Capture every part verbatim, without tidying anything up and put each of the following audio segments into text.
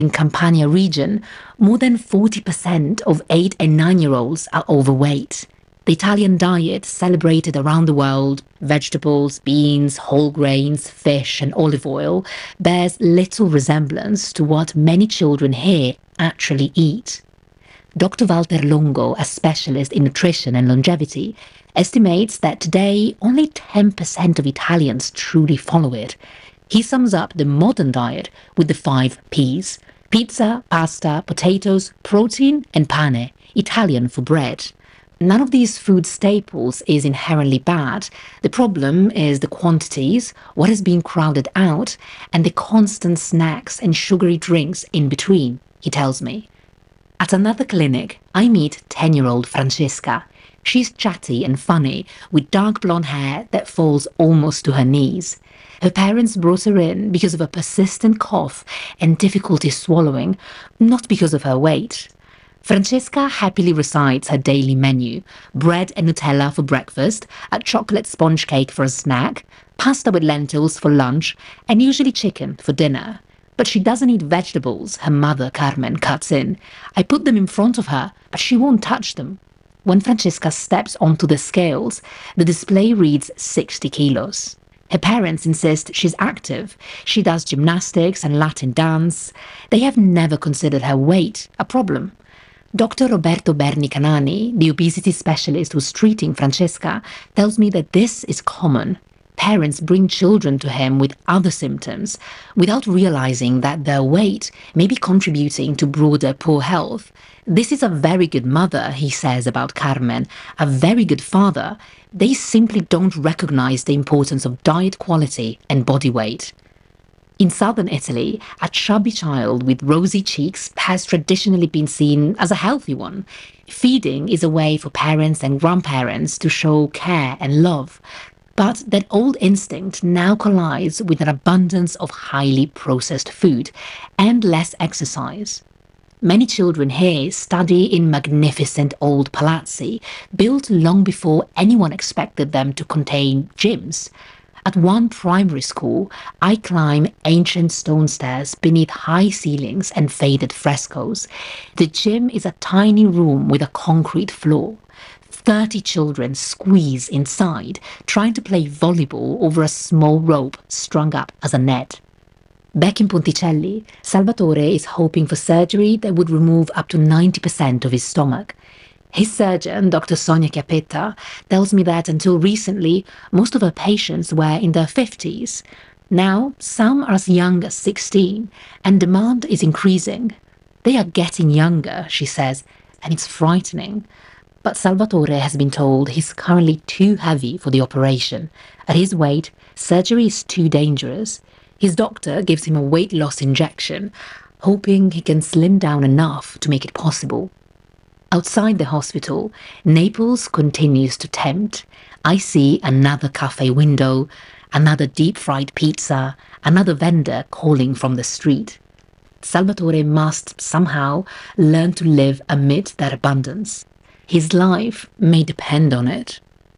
In Campania region, more than forty percent of eight and nine-year-olds are overweight. The Italian diet, celebrated around the world, vegetables, beans, whole grains, fish and olive oil, bears little resemblance to what many children here actually eat. Doctor Walter Longo, a specialist in nutrition and longevity, estimates that today only ten percent of Italians truly follow it. He sums up the modern diet with the five P's: pizza, pasta, potatoes, protein and pane, Italian for bread. None of these food staples is inherently bad. The problem is the quantities, what is being crowded out, and the constant snacks and sugary drinks in between, he tells me. At another clinic, I meet ten-year-old Francesca. She's chatty and funny, with dark blonde hair that falls almost to her knees. Her parents brought her in because of a persistent cough and difficulty swallowing, not because of her weight. Francesca happily recites her daily menu: bread and Nutella for breakfast, a chocolate sponge cake for a snack, pasta with lentils for lunch, and usually chicken for dinner. But she doesn't eat vegetables, her mother Carmen cuts in. I put them in front of her, but she won't touch them. When Francesca steps onto the scales, the display reads sixty kilos. Her parents insist she's active. She does gymnastics and Latin dance. They have never considered her weight a problem. Doctor Roberto Berni Canani, the obesity specialist who's treating Francesca, tells me that this is common. Parents bring children to him with other symptoms without realizing that their weight may be contributing to broader poor health. This is a very good mother, he says about Carmen, a very good father. They simply don't recognize the importance of diet quality and body weight. In southern Italy, a chubby child with rosy cheeks has traditionally been seen as a healthy one. Feeding is a way for parents and grandparents to show care and love. But that old instinct now collides with an abundance of highly processed food and less exercise. Many children here study in magnificent old palazzi, built long before anyone expected them to contain gyms. At one primary school, I climb ancient stone stairs beneath high ceilings and faded frescoes. The gym is a tiny room with a concrete floor. Thirty children squeeze inside, trying to play volleyball over a small rope strung up as a net. Back in Ponticelli, Salvatore is hoping for surgery that would remove up to ninety percent of his stomach. His surgeon, Doctor Sonia Chiappetta, tells me that until recently, most of her patients were in their fifties. Now, some are as young as sixteen, and demand is increasing. They are getting younger, she says, and it's frightening. But Salvatore has been told he's currently too heavy for the operation. At his weight, surgery is too dangerous. His doctor gives him a weight loss injection, hoping he can slim down enough to make it possible. Outside the hospital, Naples continues to tempt. I see another cafe window, another deep-fried pizza, another vendor calling from the street. Salvatore must somehow learn to live amid that abundance. His life may depend on it.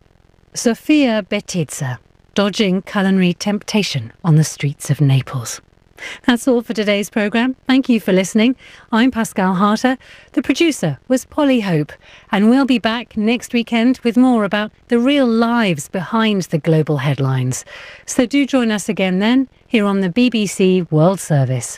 Sofia Bettiza, dodging culinary temptation on the streets of Naples. That's all for today's programme. Thank you for listening. I'm Pascal Harter. The producer was Polly Hope. And we'll be back next weekend with more about the real lives behind the global headlines. So do join us again then, here on the B B C World Service.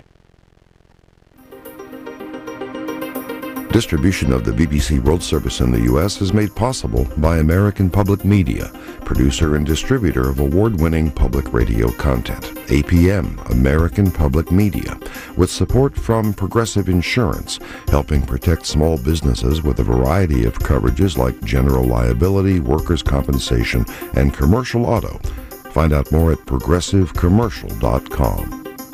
Distribution of the B B C World Service in the U S is made possible by American Public Media, producer and distributor of award-winning public radio content. A P M, American Public Media, with support from Progressive Insurance, helping protect small businesses with a variety of coverages like general liability, workers' compensation, and commercial auto. Find out more at progressive commercial dot com.